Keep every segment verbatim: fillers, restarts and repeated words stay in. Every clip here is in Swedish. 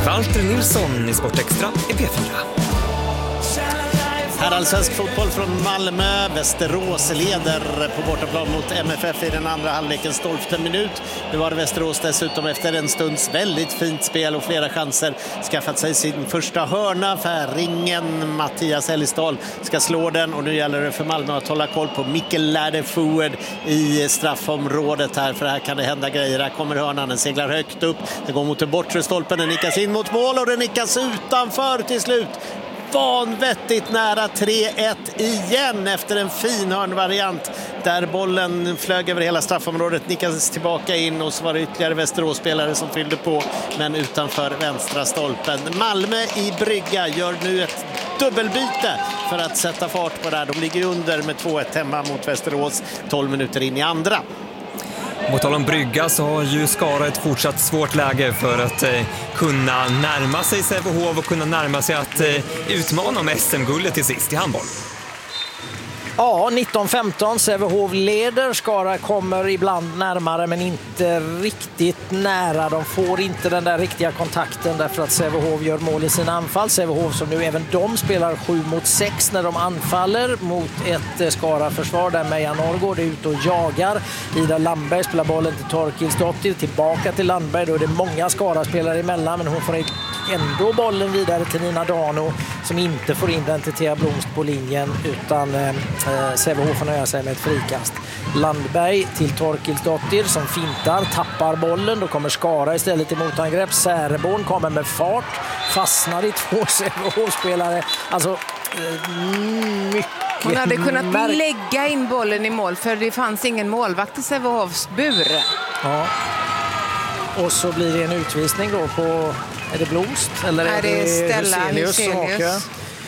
Valter Nilsson i Sportextra i P fyra. Här allsvensk fotboll från Malmö. Västerås leder på bortaplan mot M F F i den andra halvlekens tolfte minut. Nu var det Västerås dessutom efter en stunds väldigt fint spel och flera chanser skaffat sig sin första hörna för ringen. Mattias Ellisdahl ska slå den och nu gäller det för Malmö att hålla koll på Mikkel Lärde Forward i straffområdet här, för här kan det hända grejer. Här kommer hörnan, den seglar högt upp. Det går mot den bortre stolpen, den nickas in mot mål och den nickas utanför till slut. Vanvettigt nära tre ett igen efter en fin hörnvariant där bollen flög över hela straffområdet, nickades tillbaka in och så var det ytterligare Västerås-spelare som fyllde på, men utanför vänstra stolpen. Malmö i brygga gör nu ett dubbelbyte för att sätta fart på det här. De ligger under med två ett hemma mot Västerås tolv minuter in i andra. Mot tal om brygga så har ju Skara ett fortsatt svårt läge för att eh, kunna närma sig Sävehof och kunna närma sig att eh, utmana om S M-guldet till sist i handboll. Ja, nitton femton. Sävehof leder. Skara kommer ibland närmare men inte riktigt nära. De får inte den där riktiga kontakten därför att Sävehof gör mål i sina anfall. Sävehof som nu även de spelar sju mot sex när de anfaller mot ett Skara-försvar där Meja Norrgård är ute och jagar. Ida Landberg spelar bollen till Torkilsdottir, tillbaka till Landberg. Då är det många Skara-spelare emellan, men hon får ändå bollen vidare till Nina Dano som inte får in den till Thea Blomst på linjen, utan eh, Sävehof får nöja sig med ett frikast. Landberg till Torkilsdottir som fintar, tappar bollen. Då kommer Skara istället i motangrepp. Säreborn kommer med fart, fastnar i två Sävehof-spelare. Alltså eh, mycket. Hon hade kunnat märk- lägga in bollen i mål för det fanns ingen målvakt i Sävehofs bur. Ja. Och så blir det en utvisning då på, är det Blomst eller Nej, är det är det Stella Huselius som åker? Huselius.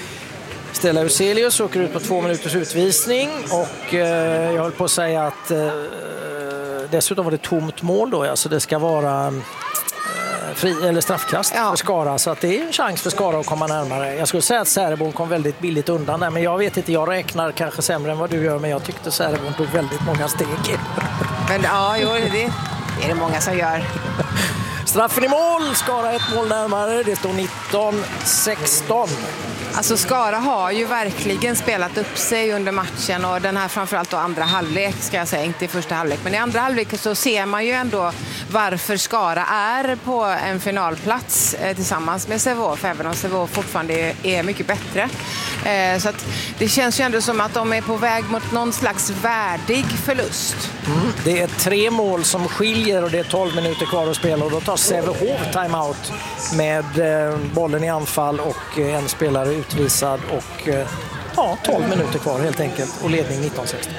Stella Huselius åker ut på två minuters utvisning och eh, jag höll på att säga att eh, dessutom var det tomt mål då, alltså det ska vara eh, fri, eller straffkast Ja. för Skara, så att det är en chans för Skara att komma närmare. Jag skulle säga att Säreborn kom väldigt billigt undan där, men jag vet inte, jag räknar kanske sämre än vad du gör, men jag tyckte Säreborn tog väldigt många steg. Men ja, jo, det är det många som gör. Straffen i mål, Skara ett mål närmare, det står nitton sexton. Alltså Skara har ju verkligen spelat upp sig under matchen och den här framförallt då andra halvlek ska jag säga, inte i första halvlek, men i andra halvlek så ser man ju ändå varför Skara är på en finalplats eh, tillsammans med Sävehof, även om Sävehof fortfarande är, är mycket bättre. Eh, så att det känns ju ändå som att de är på väg mot någon slags värdig förlust. Mm, det är tre mål som skiljer och det är tolv minuter kvar att spela och då tar Sävehof timeout med eh, bollen i anfall och eh, en spelare utvisad och eh, ja, tolv minuter kvar helt enkelt och ledning nitton sexton.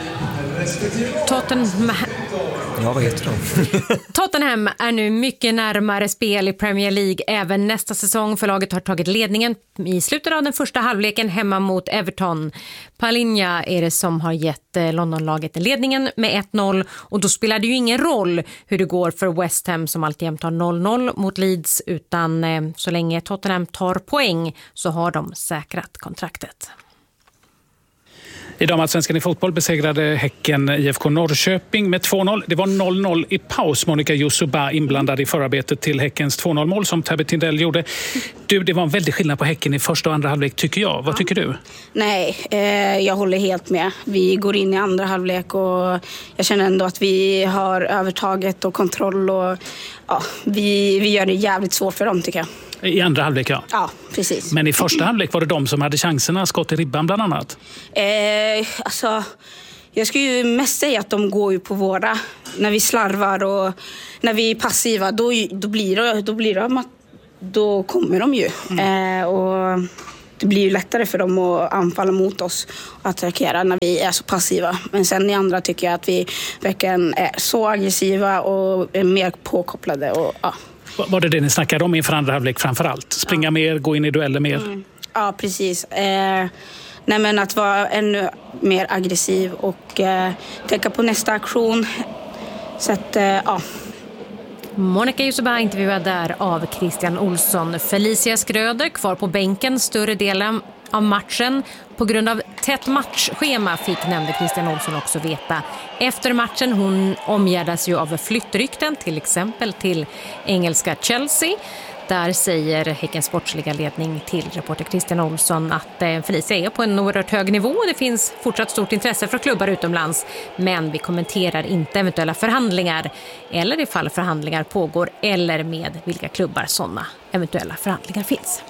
Tottenham... Ja, vad heter de? Tottenham är nu mycket närmare spel i Premier League även nästa säsong, för laget har tagit ledningen i slutet av den första halvleken hemma mot Everton. Palinja är det som har gett Londonlaget ledningen med ett noll och då spelar det ju ingen roll hur det går för West Ham som alltid har noll noll mot Leeds, utan så länge Tottenham tar poäng så har de säkrat kontraktet. I damallsvenskan i fotboll besegrade Häcken I F K Norrköping med två noll. Det var noll noll i paus. Monica Yusuba inblandad i förarbetet till Häckens två noll-mål som Tabby Tindell gjorde. Du, det var en väldig skillnad på Häcken i första och andra halvlek tycker jag. Vad tycker du? Nej, eh, jag håller helt med. Vi går in i andra halvlek och jag känner ändå att vi har övertaget och kontroll och ja, vi, vi gör det jävligt svårt för dem tycker jag. I andra halvlek, ja. Ja, precis. Men i första halvlek var det de som hade chanserna, skott i ribban bland annat. Eh, alltså, jag skulle ju mest säga att de går ju på våra. När vi slarvar och när vi är passiva, då, då blir det, då blir det, då kommer de ju. Mm. Eh, och det blir ju lättare för dem att anfalla mot oss och attackera när vi är så passiva. Men sen i andra tycker jag att vi verkligen är så aggressiva och är mer påkopplade och ja. Var det det ni snackade om inför andra halvlek framför allt? Springa ja. mer, gå in i dueller mer? Mm. Ja, precis. Eh, nej, men att vara ännu mer aggressiv och eh, tänka på nästa aktion. Så att, eh, ja. Monica Yusuba intervjuad där av Christian Olsson. Felicia Skröder kvar på bänken större delen av matchen. På grund av tätt matchschema fick nämnde Christian Olsson också veta efter matchen. Hon omgärdas ju av flyttrykten till exempel till engelska Chelsea. Där säger Häckens sportsliga ledning till reporter Christian Olsson att Felicia är på en oerhört hög nivå. Det finns fortsatt stort intresse för klubbar utomlands, men vi kommenterar inte eventuella förhandlingar eller ifall förhandlingar pågår eller med vilka klubbar sådana eventuella förhandlingar finns.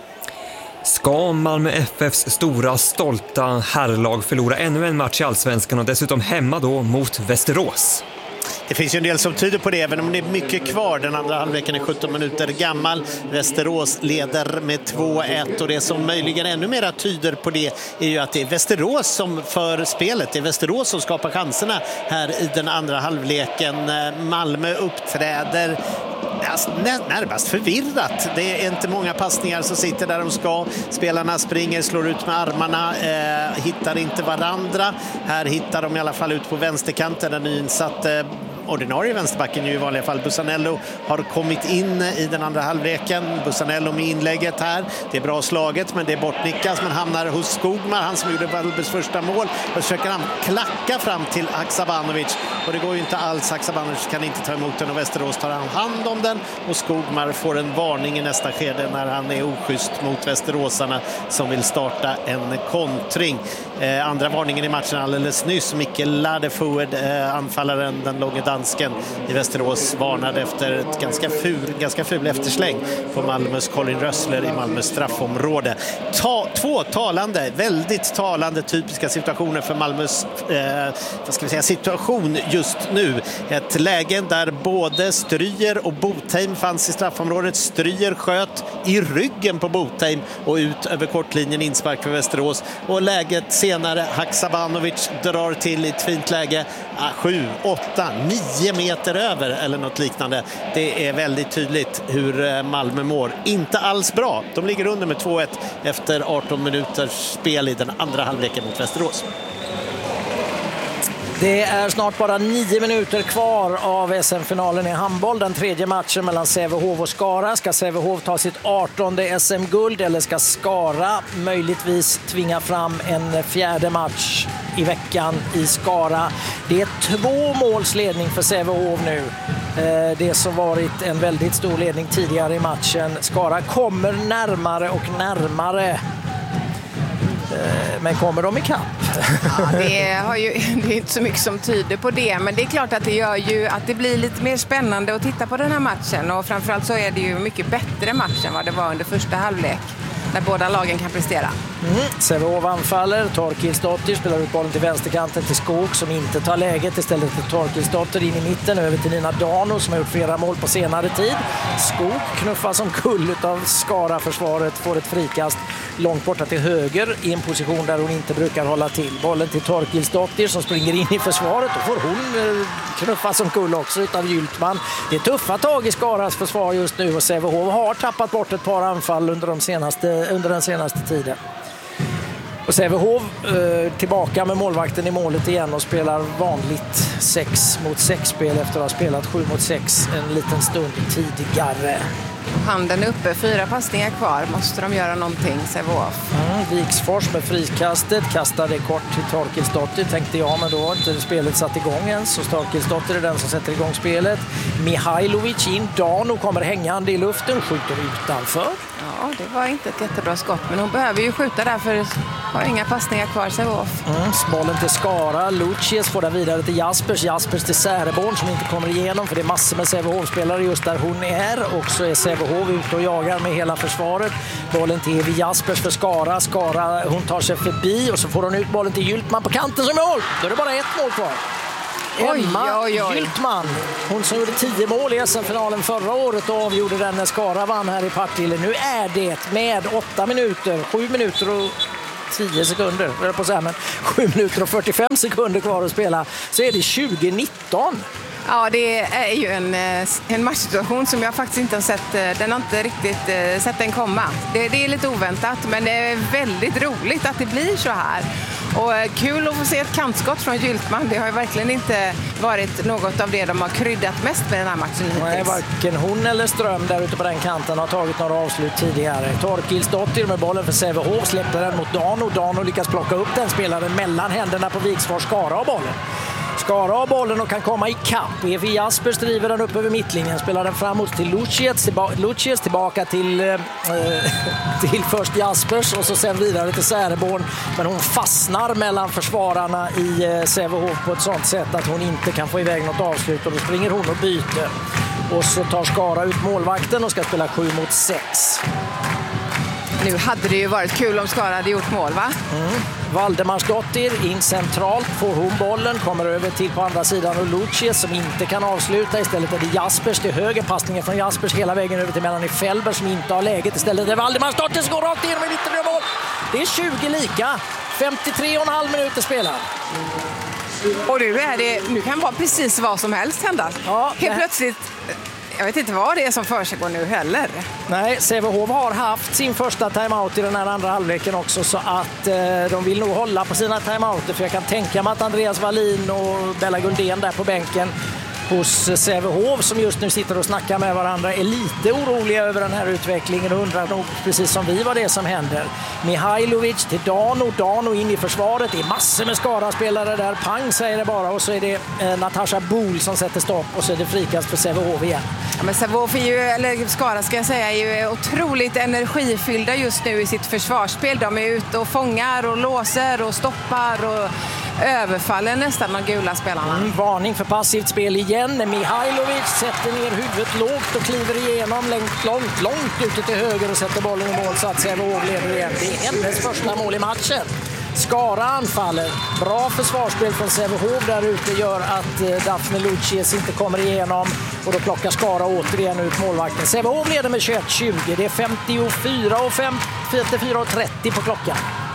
Ska Malmö F F:s stora, stolta herrlag förlora ännu en match i Allsvenskan och dessutom hemma då mot Västerås? Det finns ju en del som tyder på det, även om det är mycket kvar. Den andra halvleken är sjutton minuter gammal. Västerås leder med två ett och det som möjligen ännu mer tyder på det är ju att det är Västerås som för spelet. Det är Västerås som skapar chanserna här i den andra halvleken. Malmö uppträder alltså, närmast förvirrat. Det är inte många passningar som sitter där de ska. Spelarna springer, slår ut med armarna, eh, hittar inte varandra. Här hittar de i alla fall ut på vänsterkanten. Den nyinsatte eh, ordinarie vänsterbacken ju i vanliga fall Bussanello har kommit in i den andra halvleken. Bussanello med inlägget här. Det är bra slaget, men det är bortnickas, men hamnar hos Skogmar, han som gjorde Valbes första mål. Och försöker han klacka fram till Haksabanovic. Och det går ju inte alls. Haksabanovic kan inte ta emot den och Västerås tar hand om den. Och Skogmar får en varning i nästa skede när han är oschysst mot västeråsarna som vill starta en kontring. Eh, andra varningen i matchen alldeles nyss. Mikkel Ladefued, eh, anfallaren, den långa dansken i Västerås, varnade efter ett ganska ful, ganska ful eftersläng på Malmös Colin Rössler i Malmös straffområde. Ta, två talande, väldigt talande typiska situationer för Malmös eh, vad ska vi säga, situation just nu. Ett läge där både Stryger och Botheim fanns i straffområdet. Stryger sköt i ryggen på Botheim och ut över kortlinjen, inspark för Västerås. Och läget senare, Haksabanovic drar till i ett fint läge, sju, åtta, nio meter över eller något liknande. Det är väldigt tydligt hur Malmö mår. Inte alls bra. De ligger under med två ett efter arton minuters spel i den andra halvleken mot Västerås. Det är snart bara nio minuter kvar av S M-finalen i handboll. Den tredje matchen mellan Sävehof och Skara. Ska Sävehof ta sitt artonde S M-guld eller ska Skara möjligtvis tvinga fram en fjärde match i veckan i Skara? Det är två måls ledning för Sävehof nu. Det som varit en väldigt stor ledning tidigare i matchen. Skara kommer närmare och närmare. Men kommer de i kapp? Ja, det, har ju, det är inte så mycket som tyder på det, men det är klart att det gör ju att det blir lite mer spännande att titta på den här matchen, och framförallt så är det ju mycket bättre match än vad det var under första halvlek där båda lagen kan prestera. Mm. Sävehof anfaller, Torkilsdotter spelar ut bollen till vänsterkanten till Skog som inte tar läget, istället för Torkilsdotter in i mitten över till Nina Dano som har gjort flera mål på senare tid. Skog knuffas som kull av Skara-försvaret, får ett frikast långt borta till höger i en position där hon inte brukar hålla till. Bollen till Torkilsdotter som springer in i försvaret, och får hon knuffas som kull också utav Gyltman. Det är tuffa tag i Skaras försvar just nu, och Sävehof har tappat bort ett par anfall under, de senaste, under den senaste tiden. Och Sävehof eh, tillbaka med målvakten i målet igen och spelar vanligt sex mot sex spel efter att ha spelat sju mot sex en liten stund tidigare. Handen uppe, fyra passningar kvar. Måste de göra någonting, Sävehof? Mm, Viksfors med friskastet, kastade kort till Torkilsdotter, tänkte jag, men då har inte spelet satt igång än. Så Torkilsdotter är den som sätter igång spelet. Mihailovic in, Dano kommer hängande i luften, skjuter utanför. Ja, det var inte ett jättebra skott, men hon behöver ju skjuta där för har inga passningar kvar, Sävehof. Mm, bollen till Skara, Lucius får den vidare till Jaspers, Jaspers till Säreborn som inte kommer igenom, för det är massor med Sävehof-spelare just där hon är, och så är Sävehof ute och jagar med hela försvaret. Bollen till Evi Jaspers för Skara, Skara hon tar sig förbi och så får hon ut bollen till Gyltman på kanten som mål. Då är det bara ett mål kvar. Emma oj, oj, oj. Gyltman, hon som gjorde tio mål i S M-finalen förra året och avgjorde den när Skara vann här i Partille. Nu är det med åtta minuter, sju minuter och tio sekunder, eller på så här, men sju minuter och fyrtiofem sekunder kvar att spela, så är det tjugo nitton. Ja, det är ju en, en matchsituation som jag faktiskt inte har sett, den har inte riktigt sett den komma. Det, det är lite oväntat, men det är väldigt roligt att det blir så här. Och kul att få se ett kantskott från Gyltman. Det har ju verkligen inte varit något av det de har kryddat mest med den här matchen hittills. Nej, varken hon eller Ström där ute på den kanten har tagit några avslut tidigare. Torkilsdotter med bollen för Sävehof släpper den mot Dano. Dano lyckas plocka upp den spelaren mellan händerna på Viksfors, Skara och bollen. Skara har bollen och kan komma i kapp. E V Jaspers driver den upp över mittlinjen, spelar den framåt till Lucic, tillba- Lucic tillbaka till, eh, till först Jaspers och så sen vidare till Säreborn. Men hon fastnar mellan försvararna i eh, Sävehof på ett sånt sätt att hon inte kan få iväg något avslut, och då springer hon och byter. Och så tar Skara ut målvakten och ska spela sju mot sex. Nu hade det ju varit kul om Skara hade gjort mål, va? Mm. Valdemarsdottir in centralt, får hon bollen, kommer över till på andra sidan och Lucic som inte kan avsluta. Istället är det Jaspers till höger, passningen från Jaspers hela vägen över till Melanie Fellberg som inte har läget. Istället är det Valdemarsdottir som går rakt igenom i mitten av mål. Det är tjugo lika, femtiotre och en halv minuter spelar. Och nu, är det, nu kan vara precis vad som helst hända. Ja, helt plötsligt, jag vet inte vad det är som försiggår nu heller. Nej, Sävehof har haft sin första timeout i den här andra halvleken också, så att eh, de vill nog hålla på sina timeouter, för jag kan tänka mig att Andreas Wallin och Bella Guldén där på bänken hos Sävehof, som just nu sitter och snackar med varandra, är lite oroliga över den här utvecklingen och undrar nog precis som vi vad det är som händer. Mihailovic till Dano, Dano in i försvaret, det är massor med Skara-spelare där, pang säger det bara, och så är det eh, Natasha Bohl som sätter stopp och så är det frikast för Sävehof igen. Ja, men Sävehof är ju, eller Skara ska jag säga, är ju otroligt energifyllda just nu i sitt försvarsspel. De är ute och fångar och låser och stoppar och överfaller nästan de gula spelarna. Mm, varning för passivt spel igen. Mihailovic sätter ner huvudet lågt och kliver igenom långt, långt, långt ute till höger och sätter bollen i mål så att Sävehof leder igen. Det är hennes första mål i matchen. Skara anfaller. Bra försvarsspel från Sävehof där ute gör att eh, Daphne Lucic inte kommer igenom, och då plockar Skara återigen ut målvakten. Sävehof leder med tjugoett tjugo. Det är femtiofyra och trettio på klockan.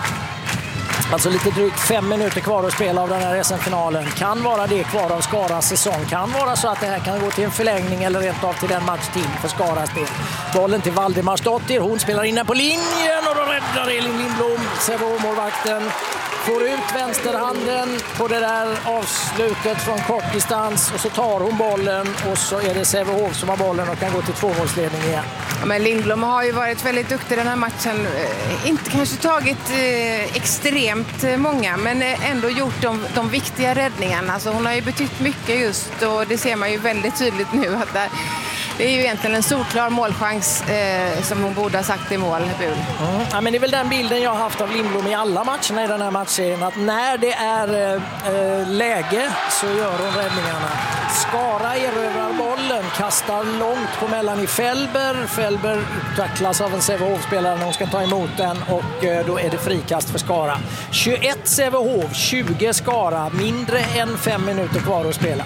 Alltså lite drygt fem minuter kvar att spela av den här S M-finalen. Kan vara det kvar av Skaras säsong. Kan vara så att det här kan gå till en förlängning eller rent av till en match till för Skaras del. Bollen till Valdemarsdottir. Hon spelar in den på linjen och då räddar Elin Lindblom. Sävehof-målvakten får ut vänsterhanden på det där avslutet från kort distans, och så tar hon bollen och så är det Sävehof som har bollen och kan gå till tvåmålsledning igen. Ja, men Lindblom har ju varit väldigt duktig den här matchen. Inte kanske tagit eh, extremt många, men ändå gjort de, de viktiga räddningarna. Alltså hon har ju betytt mycket just, och det ser man ju väldigt tydligt nu att där, det är ju egentligen en solklar målchans eh, som hon borde ha sagt i mål. Mm. Ja, men det är väl den bilden jag har haft av Lindblom i alla matcherna i den här matchen, att när det är eh, läge så gör hon räddningarna. Skara erövrar bollen, kastar långt på Melanie Fellberg. Fellberg tacklas av en Sävehof-spelare när hon ska ta emot den, och eh, då är det frikast för Skara. tjugoett Sävehof, tjugo Skara, mindre än fem minuter kvar att spela.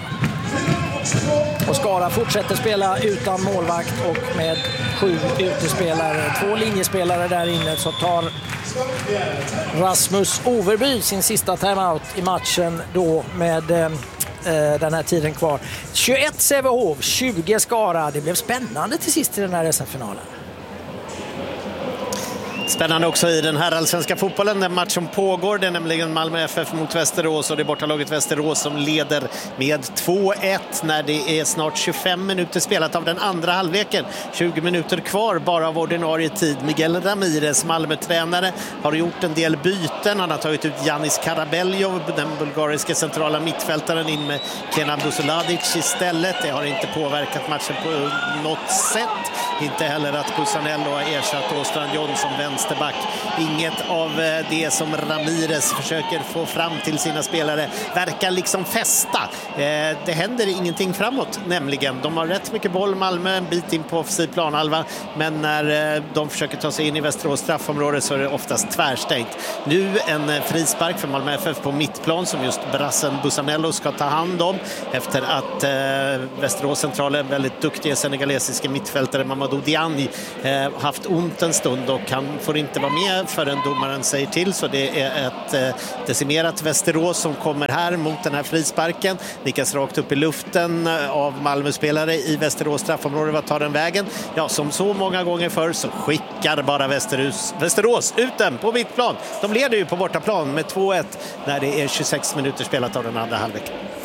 Och Skara fortsätter spela utan målvakt och med sju utespelare. Två linjespelare där inne, så tar Rasmus Overby sin sista timeout i matchen då med eh, den här tiden kvar. tjugoett Sävehof, tjugo Skara. Det blev spännande till sist i den här S M-finalen. Spännande också i den här allsvenska fotbollen. Den match som pågår, det är nämligen Malmö F F mot Västerås, och det är bortalaget Västerås som leder med två ett när det är snart tjugofem minuter spelat av den andra halvleken. tjugo minuter kvar bara av ordinarie tid. Miguel Ramirez, Malmö-tränare, har gjort en del byten. Han har tagit ut Janis Karabeljov, den bulgariska centrala mittfältaren, in med Kenan Busuladic istället. Det har inte påverkat matchen på något sätt. Inte heller att Busanello har ersatt Åstrand Jonsson vänsterback. Inget av det som Ramirez försöker få fram till sina spelare verkar liksom fästa. Det händer ingenting framåt, nämligen. De har rätt mycket boll, Malmö, en bit in på offensiv planhalva, men när de försöker ta sig in i Västerås straffområde så är det oftast tvärstängt. Nu en frispark för Malmö F F på mittplan som just brassen Busanello ska ta hand om efter att Västerås centrala, väldigt duktiga senegalesiska mittfältare Mamadou Diagne haft ont en stund, och han får inte vara med förrän domaren säger till, så det är ett eh, decimerat Västerås som kommer här mot den här frisparken. Nickas rakt upp i luften av Malmö-spelare i Västerås straffområde. Vad tar den vägen? Ja, som så många gånger förr så skickar bara Västerås, Västerås ut den på mittplan. De leder ju på bortaplan med två ett när det är tjugosex minuter spelat av den andra halvleken.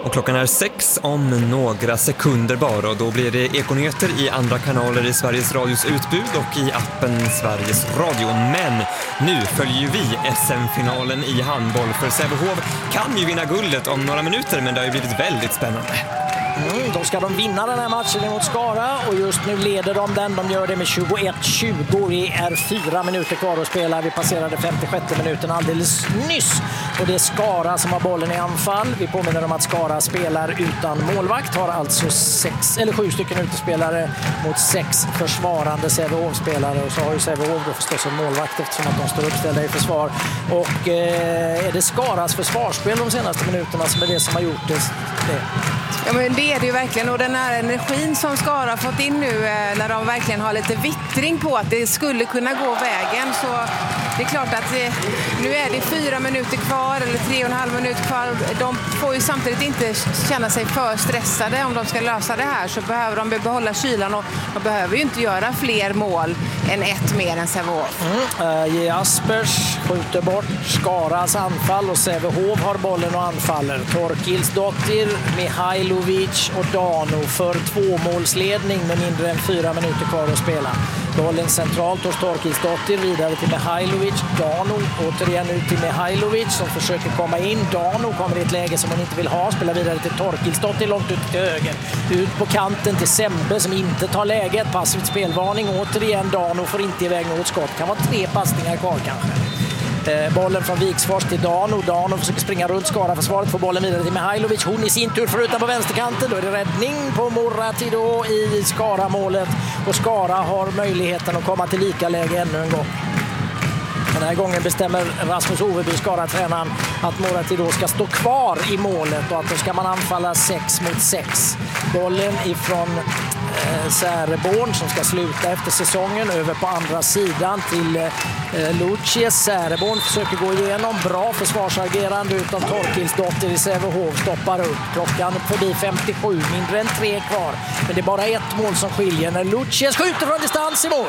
Och klockan är sex om några sekunder bara och då blir det Ekonyheter i andra kanaler i Sveriges Radios utbud och i appen Sveriges Radio. Men nu följer vi S M-finalen i handboll för Sävehof kan ju vinna guldet om några minuter, men det har ju blivit väldigt spännande. Mm, då ska de vinna den här matchen mot Skara och just nu leder de den. De gör det med tjugoett tjugo. Det är fyra minuter kvar att spela. Vi passerade femtiosjätte minuten alldeles nyss. Och det är Skara som har bollen i anfall. Vi påminner om att Skara spelar utan målvakt. Har alltså sex eller sju stycken utespelare mot sex försvarande Sävehof-spelare. Och så har ju Sävehof då förstås en målvakt eftersom att de står uppställda i försvar. Och eh, är det Skaras försvarsspel de senaste minuterna som är det som har gjort det? det. Ja, men det är det ju verkligen, och den här energin som Skara har fått in nu när de verkligen har lite vittring på att det skulle kunna gå vägen, så det är klart att det, nu är det fyra minuter kvar eller tre och en halv minut kvar. De får ju samtidigt inte känna sig för stressade. Om de ska lösa det här så behöver de behålla kylan och de behöver ju inte göra fler mål än ett mer än Sävehof. Mm. Uh, Jaspers skjuter bort Skaras anfall och Sävehof har bollen och anfaller. Torkilsdottir, Mihailovic och Dano för tvåmålsledning med mindre än fyra minuter kvar att spela. Bollen centralt hos Torkilsdottir, vidare till Mihailovic. Dano återigen ut till Mihailovic som försöker komma in. Dano kommer i ett läge som hon inte vill ha. Spelar vidare till Torkilsdottir långt ut till höger. Ut på kanten till Sembe som inte tar läget. Passivt spelvarning. Återigen Dano får inte iväg något skott. Kan vara tre passningar kvar kanske. Bollen från Viksfors till Dano. Dano försöker springa runt Skara försvaret. Får bollen vidare till Mihailovic. Hon i sin tur förutom på vänsterkanten. Då är det räddning på Moratido i Skara-målet. Och Skara har möjligheten att komma till lika läge ännu en gång. Den här gången bestämmer Rasmus Oveby, Skara-tränaren, att Moratido ska stå kvar i målet och att då ska man anfalla sex mot sex. Bollen ifrån eh, Säreborn som ska sluta efter säsongen över på andra sidan till eh, Lucies. Säreborn försöker gå igenom. Bra försvarsagerande utan Torkilsdottir i Sävehof stoppar upp. Klockan förbi femtiosju, mindre än tre kvar. Men det är bara ett mål som skiljer när Lucies skjuter från distans i mål.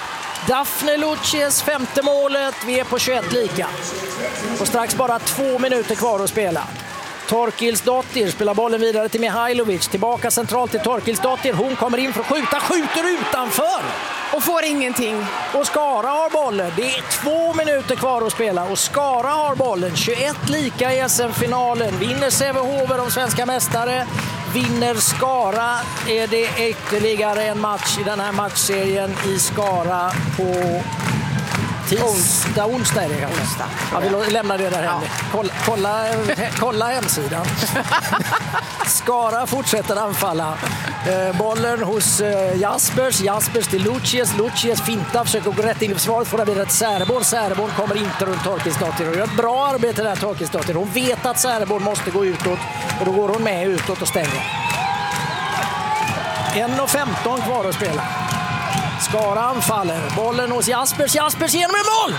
Daphne Lucies femte målet. Vi är på tjugoett lika. Och strax bara två minuter kvar att spela. Torkilsdottir spelar bollen vidare till Mihailovic. Tillbaka centralt till Torkilsdottir. Hon kommer in för att skjuta. Skjuter utanför. Och får ingenting. Och Skara har bollen. Det är två minuter kvar att spela. Och Skara har bollen. tjugoett lika i S M-finalen. Vinner Sävehof de svenska mästare. Vinner Skara är det ytterligare en match i den här matchserien i Skara på tisdag, onsdag är det kanske. Onsdag. Ja, vi lämnar det där hemma. Ja. Kolla, kolla, kolla hemsidan. Skara fortsätter anfalla. Eh, bollen hos eh, Jaspers. Jaspers till Lucies. Lucies fintar, försöker gå rätt in i försvaret. Får det vidare till Säreborn. Säreborn kommer inte runt Torkilsdottir. Och gör ett bra arbete där Torkilsdottir. Hon vet att Säreborn måste gå utåt. Och då går hon med utåt och stänger. en och femton kvar att spela. Skara anfaller. Bollen hos Jaspers. Jaspers genom en mål!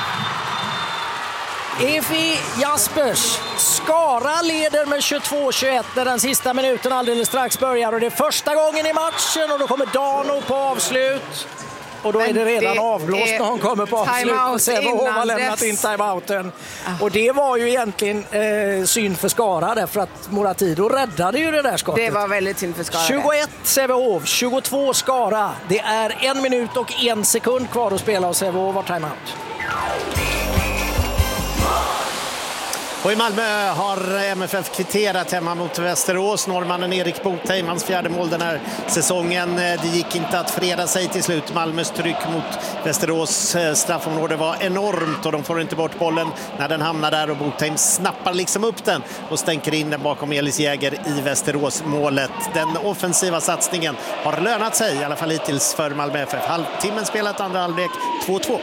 Efi Jaspers. Skara leder med tjugotvå tjugoett när den sista minuten alldeles strax börjar. Och det är första gången i matchen och då kommer Dano på avslut. Och då Men är det redan det avblåst när hon kommer på avslut. Och Sävehof har lämnat in timeouten. Ah. Och det var ju egentligen eh, synd för Skara därför att Moratido räddade ju det där skottet. Det var väldigt synd för Skara. tjugoett Sävehof, tjugotvå Skara. Det är en minut och en sekund kvar att spela och Sävehof har timeout. Och i Malmö har M F F kvitterat hemma mot Västerås. Norrmannen Erik Botheim, hans fjärde mål den här säsongen. Det gick inte att freda sig till slut. Malmös tryck mot Västerås straffområde var enormt och de får inte bort bollen när den hamnar där och Botheim snappar liksom upp den och stänker in den bakom Elis Jäger i Västerås-målet. Den offensiva satsningen har lönat sig, i alla fall hittills för Malmö F F. Halvtimmen spelat, andra halvlek två två.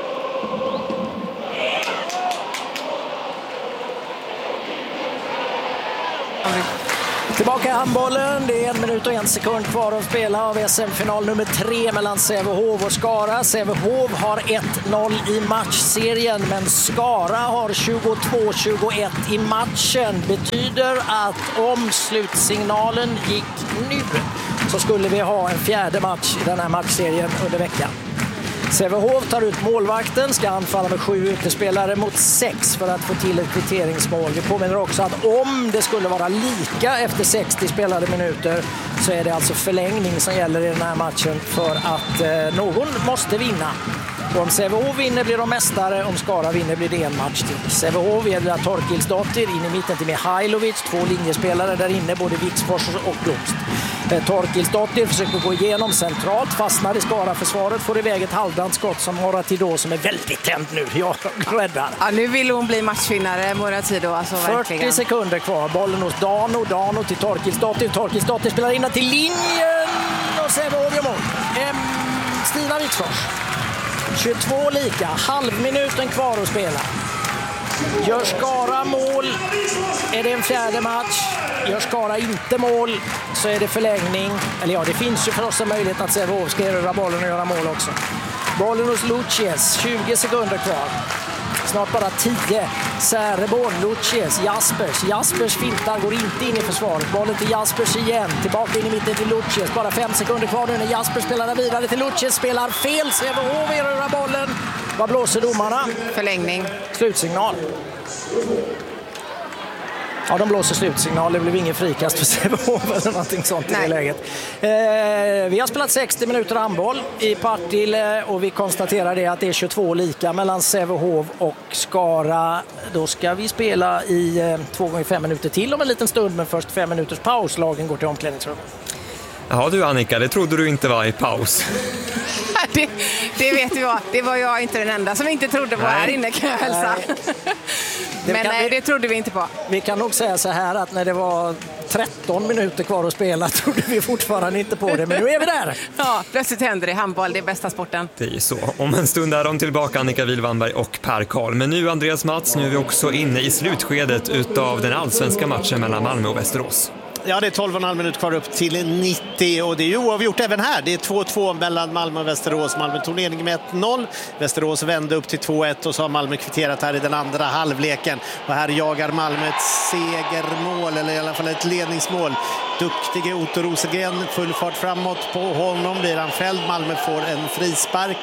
Tillbaka i handbollen. Det är en minut och en sekund kvar att spela av S M-final nummer tre mellan Sävehof och Skara. Sävehof har ett noll i matchserien, men Skara har tjugotvå tjugoett i matchen. Betyder att om slutsignalen gick nu så skulle vi ha en fjärde match i den här matchserien under veckan. Sävehof tar ut målvakten, ska anfalla med sju utespelare mot sex för att få till ett kvitteringsmål. Vi påminner också att om det skulle vara lika efter sextio spelade minuter så är det alltså förlängning som gäller i den här matchen för att eh, någon måste vinna. Om Sävehof vinner blir de mästare, om Skara vinner blir det en match till. Sävehof är det Torkilsdottir, in i mitten till Mihailovic, två linjespelare där inne, både Viksfors och Blomst. Torkilsdottir försöker gå igenom centralt, fastnar i Skara-försvaret, får iväg ett halvdant skott som Moratido som är väldigt tänd nu. Jag räddar. Ja, nu vill hon bli matchvinnare, Moratido. Alltså, fyrtio verkligen. sekunder kvar, bollen hos Dano, Dano till Torkilsdottir, Torkilsdottir spelar in till linjen och Sävehof gör mål. Ehm, Stina Viksfors. tjugotvå lika, halvminuten kvar att spela. Gör Skara mål är det en fjärde match. Gör Skara inte mål så är det förlängning. Eller ja, det finns ju för oss en möjlighet att Sävehof ska erövra bollen och göra mål också. Bollen hos Lucies, tjugo sekunder kvar. Snart bara tio. Säreborn, Lucies, Jaspers. Jaspers fintar, går inte in i försvaret. Bollen till Jaspers igen. Tillbaka in i mitten till Lucies. Bara fem sekunder kvar nu när Jaspers spelar vidare till Lucies. Spelar fel. Sävehof erövrar bollen. Vad blåser domarna? Förlängning. Slutsignal. Ja, de blåser slutsignal. Det blev ingen frikast för Sävehof eller någonting sånt. Nej. I det läget. Eh, vi har spelat sextio minuter handboll i Partille och vi konstaterar det att det är tjugotvå lika mellan Sävehof och Skara. Då ska vi spela i eh, två gånger fem minuter till om en liten stund, men först fem minuters paus. Lagen går till omklädningsrum. Ja du Annika, det trodde du inte var i paus. det, det vet vi vad. Det var jag inte den enda som inte trodde på nej. Här inne, kan jag hälsa. Det men nej, vi, det trodde vi inte på. Vi kan nog säga så här att när det var tretton minuter kvar att spela trodde vi fortfarande inte på det, men nu är vi där. Ja, plötsligt händer det. Handboll, det är bästa sporten. Det är så. Om en stund är de tillbaka, Annika Wilvanberg och Per Karl. Men nu Andreas Mats, nu är vi också inne i slutskedet utav den allsvenska matchen mellan Malmö och Västerås. Ja, det är tolv och en halv minut kvar upp till nittio och det är ju oavgjort även här. Det är två två mellan Malmö och Västerås. Malmö tog ledning med ett noll. Västerås vände upp till två ett och så har Malmö kvitterat här i den andra halvleken. Och här jagar Malmö ett segermål, eller i alla fall ett ledningsmål. Duktige Otto Rosengren, full fart framåt på honom. Blir han fälld. Malmö får en frispark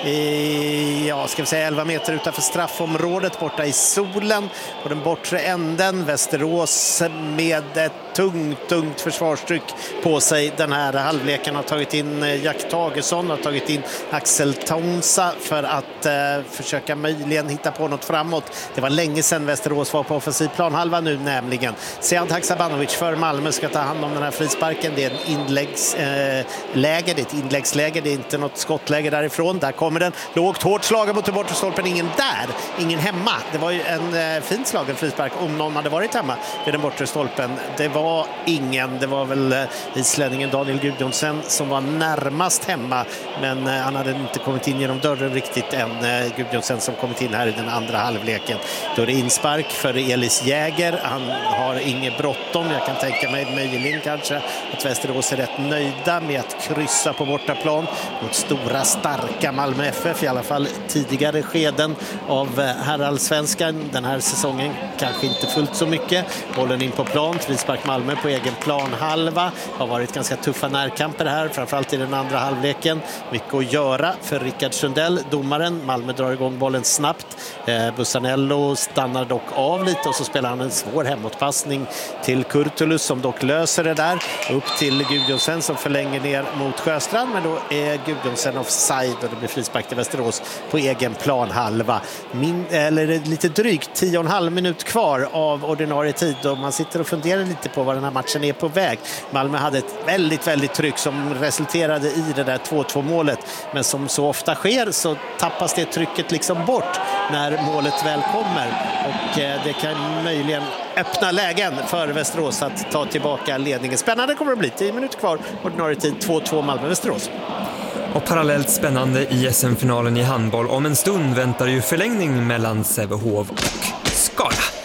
i, ja, ska vi säga elva meter utanför straffområdet borta i solen. På den bortre änden. Västerås med ett tungt, tungt försvarstryck på sig den här halvleken. Har tagit in Jack Tagesson, har tagit in Axel Tonsa för att eh, försöka möjligen hitta på något framåt. Det var länge sedan Västerås var på offensiv planhalva nu nämligen. Sead Haksabanovic för Malmö ska ta hand om den här frisparken. Det är en inläggsläge, eh, det är ett inläggsläge, det är inte något skottläge därifrån. Där kommer den, lågt hårt slagen mot den bortre stolpen, ingen där, ingen hemma. Det var ju en eh, fint slagen frispark om någon hade varit hemma vid den bortre stolpen. Det var ingen, det var väl eh, islänningen Daniel Gudjonsen som var närmast hemma, men eh, han hade inte kommit in genom dörren riktigt än. eh, Gudjonsen som kommit in här i den andra halvleken. Då är det inspark för Elis Jäger, han har inget bråttom. Jag kan tänka mig möjligen kanske att Västerås är rätt nöjda med att kryssa på bortaplan mot stora starka Malmö F F, i alla fall tidigare skeden av herrallsvenskan den här säsongen. Kanske inte fullt så mycket. Bollen in på plan, frispark Malmö på egen plan halva. Har varit ganska tuffa närkamper här, framförallt i den andra halvleken. Mycket att göra för Rickard Sundell, domaren. Malmö drar igång bollen snabbt. Eh, Bussanello stannar dock av lite och så spelar han en svår hemåtpassning till Kurtulus som dock löser det där. Upp till Gudjonsen som förlänger ner mot Sjöstrand, men då är Gudjonsen offside och det blir frispark till Västerås på egen plan halva. Min, eller lite drygt tio och en halv minut kvar av ordinarie tid och man sitter och funderar lite på vad den här matchen är på väg. Malmö hade ett väldigt, väldigt tryck som resulterade i det där två två målet, men som så ofta sker så tappas det trycket liksom bort när målet väl kommer och eh, det kan möjligen öppna lägen för Västerås att ta tillbaka ledningen. Spännande kommer det bli, tio minuter kvar, ordinarie tid två två Malmö-Västerås. Och parallellt spännande i S M-finalen i handboll. Om en stund väntar ju förlängning mellan Sävehof och Skara.